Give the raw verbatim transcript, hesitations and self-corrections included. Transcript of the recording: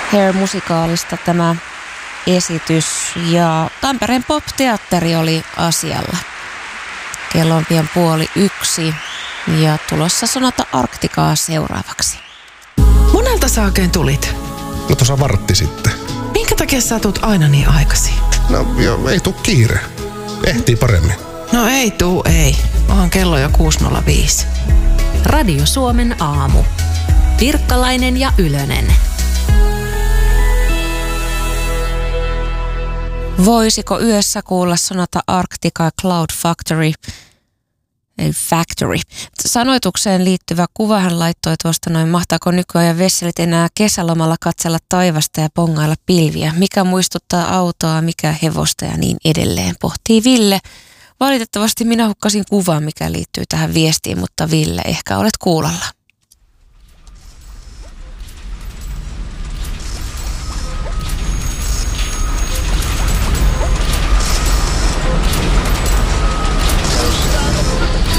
Hair-musikaalista tämä esitys ja Tampereen Pop-teatteri oli asialla. Kello on pian puoli yksi ja tulossa Sonata Arcticaa seuraavaksi. Monelta sä oikein tulit? No tuossa vartti sitten. Minkä takia sä tulet aina niin aikaisin? No jo, ei tuu kiire. Ehtii paremmin. No ei tuu, ei. Onhan kello jo kuusi nolla viisi. Radio Suomen aamu. Pirkkalainen ja Ylönen. Voisiko yössä kuulla Sonata Arctica Cloud Factory? Ei Factory. Sanoitukseen liittyvä kuva hän laittoi tuosta noin, mahtaako nykyajan vesselit enää kesälomalla katsella taivasta ja pongailla pilviä? Mikä muistuttaa autoa, mikä hevosta ja niin edelleen, pohtii Ville. Valitettavasti minä hukkasin kuvan, mikä liittyy tähän viestiin, mutta Ville, ehkä olet kuulolla.